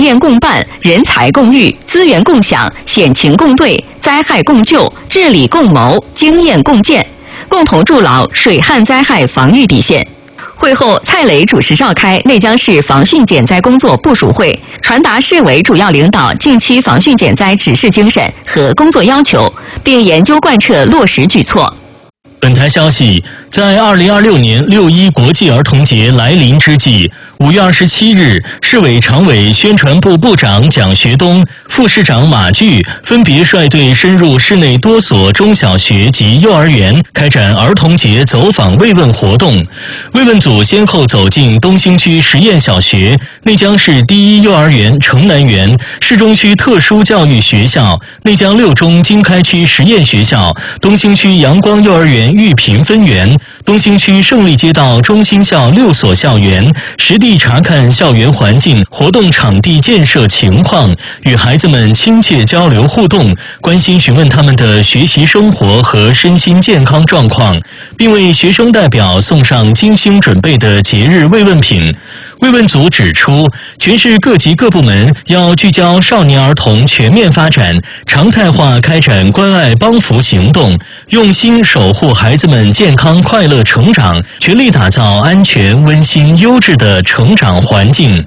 链共办、人才共育、资源共享、险情共对、灾害共救、治理共谋、经验共建，共同筑牢水旱灾害防御底线。会后，蔡磊主持召开内江市防汛减灾工作部署会，传达市委主要领导近期防汛减灾指示精神和工作要求，并研究贯彻落实举措。 本台消息，在2026年6·1国际儿童节来临之际，5月27日，市委常委、宣传部部长蒋学东、副市长马炬分别率队深入市内多所中小学及幼儿园，开展儿童节走访慰问活动。慰问组先后走进东兴区实验小学、内江市第一幼儿园城南园、市中区特殊教育学校、内江6中经开区实验学校、东兴区阳光幼儿园玉屏分园、东兴区胜利街道中心校6所校园，实地查看校园环境、活动场地建设情况，与孩子们亲切交流互动，关心询问他们的学习生活和身心健康状况，并为学生代表送上精心准备的节日慰问品。慰问组指出，全市各级各部门要聚焦少年儿童全面发展，常态化开展关爱帮扶行动，用心守护孩子们健康快乐成长，全力打造安全、温馨、优质的成长环境。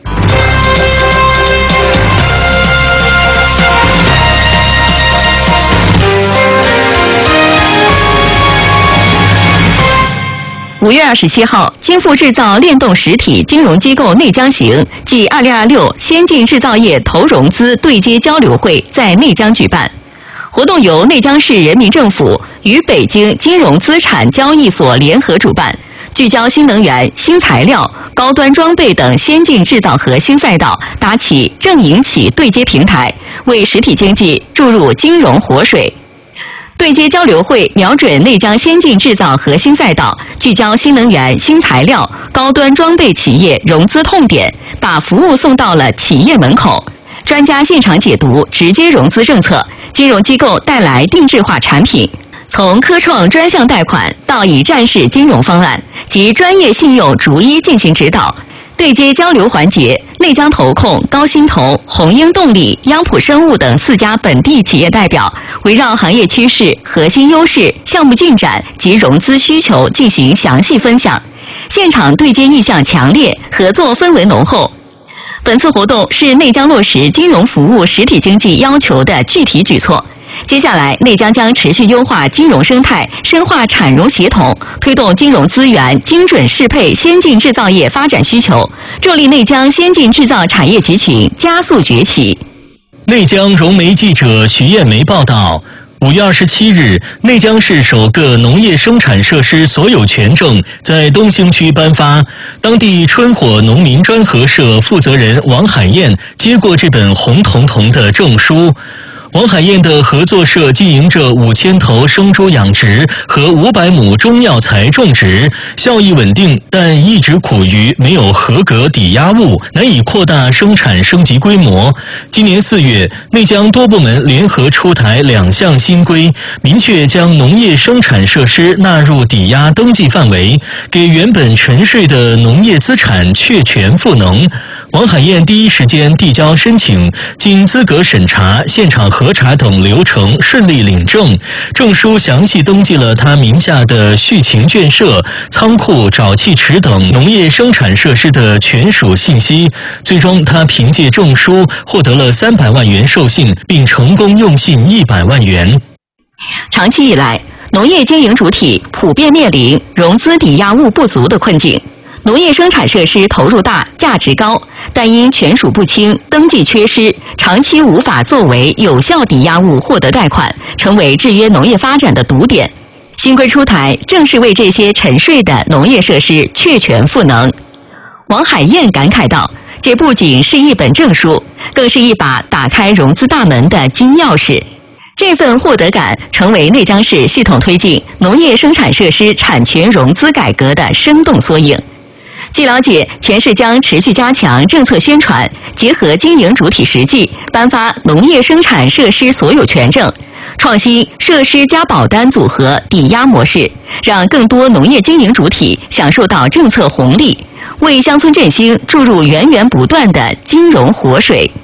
5月27号，金富制造联动实体金融机构内江行暨2026先进制造业投融资对接交流会在内江举办。活动由内江市人民政府与北京金融资产交易所联合主办，聚焦新能源、新材料、高端装备等先进制造核心赛道，搭起正营企对接平台，为实体经济注入金融活水。对接交流会瞄准内江先进制造核心赛道，聚焦新能源、新材料、高端装备企业融资痛点，把服务送到了企业门口。专家现场解读直接融资政策，金融机构带来定制化产品，从科创专项贷款到以站式金融方案及专业信用逐一进行指导。对接交流环节，内江投控、高新投、红鹰动力、央普生物等4家本地企业代表，围绕行业趋势、核心优势、项目进展及融资需求进行详细分享。现场对接意向强烈，合作氛围浓厚。本次活动是内江落实金融服务实体经济要求的具体举措。接下来，内江将持续优化金融生态，深化产融协同，推动金融资源精准适配先进制造业发展需求，助力内江先进制造产业集群加速崛起。 内江融媒记者徐艳梅报道。5月27日，内江市首个农业生产设施所有权证在东兴区颁发。当地春火农民专合社负责人王海燕接过这本红彤彤的证书。王海燕的合作社经营着5000头生猪养殖和500亩中药材种植，效益稳定，但一直苦于没有合格抵押物，难以扩大生产升级规模。今年4月，内江多部门联合出台2项新规，明确将农业生产设施纳入抵押登记范围，给原本沉睡的农业资产确权赋能。王海燕第一时间递交申请，经资格审查、现场核查等流程顺利领证，证书详细登记了他名下的畜禽圈舍、仓库、沼气池等农业生产设施的权属信息。最终，他凭借证书获得了300万元授信，并成功用信100万元。 长期以来，农业经营主体普遍面临融资抵押物不足的困境。农业生产设施投入大、价值高，但因权属不清、登记缺失，长期无法作为有效抵押物获得贷款，成为制约农业发展的堵点。新规出台，正是为这些沉睡的农业设施确权赋能。王海燕感慨道：“这不仅是一本证书，更是一把打开融资大门的金钥匙。”这份获得感成为内江市系统推进农业生产设施产权融资改革的生动缩影。据了解，全市将持续加强政策宣传，结合经营主体实际，颁发农业生产设施所有权证，创新设施加保单组合抵押模式，让更多农业经营主体享受到政策红利，为乡村振兴注入源源不断的金融活水。